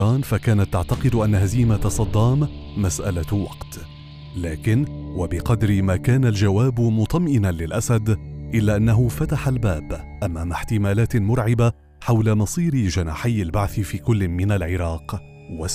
إيران فكانت تعتقد أن هزيمة صدام مسألة وقت، لكن وبقدر ما كان الجواب مطمئنا للأسد، إلا أنه فتح الباب أمام احتمالات مرعبة حول مصير جناحي البعث في كل من العراق